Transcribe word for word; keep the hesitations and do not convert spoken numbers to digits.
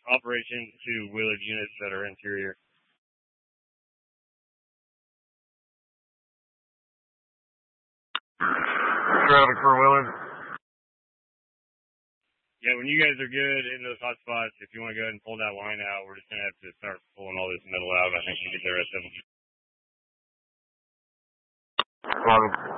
operation to Willard units that are interior. Traffic for Willard. Yeah, when you guys are good in those hot spots, if you want to go ahead and pull that line out, we're just going to have to start pulling all this metal out. I think we get there at seven. Copy.